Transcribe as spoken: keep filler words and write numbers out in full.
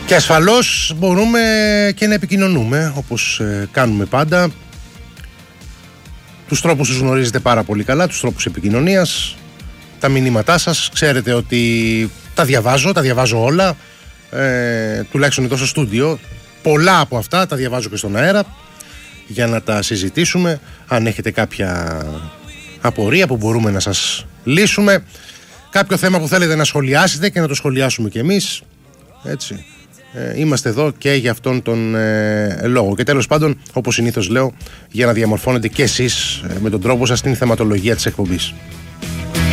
Και ασφαλώς μπορούμε και να επικοινωνούμε όπως ε, κάνουμε πάντα. Τους τρόπους τους γνωρίζετε πάρα πολύ καλά, τους τρόπους επικοινωνίας, τα μηνύματά σας. Ξέρετε ότι τα διαβάζω, τα διαβάζω όλα, ε, τουλάχιστον εδώ στο στούντιο. Πολλά από αυτά τα διαβάζω και στον αέρα για να τα συζητήσουμε. Αν έχετε κάποια απορία που μπορούμε να σας λύσουμε, κάποιο θέμα που θέλετε να σχολιάσετε και να το σχολιάσουμε κι εμείς, έτσι. Ε, είμαστε εδώ και για αυτόν τον ε, λόγο. Και τέλος πάντων, όπως συνήθως λέω, για να διαμορφώνετε κι εσείς ε, με τον τρόπο σας την θεματολογία της εκπομπής.